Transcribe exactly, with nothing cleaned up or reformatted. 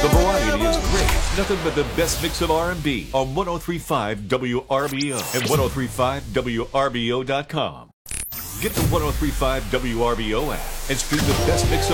The variety is great. Nothing but the best mix of R and B on ten thirty-five W R B O and ten thirty-five W R B O dot com. Get the ten thirty-five W R B O app and stream the best mix of